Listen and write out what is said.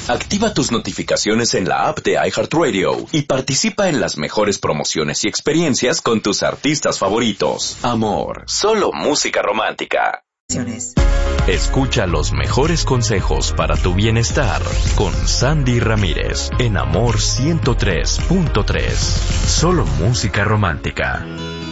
Activa tus notificaciones en la app de iHeartRadio y participa en las mejores promociones y experiencias con tus artistas favoritos. Amor, solo música romántica. Escucha los mejores consejos para tu bienestar con Sandy Ramírez en Amor 103.3. Solo música romántica.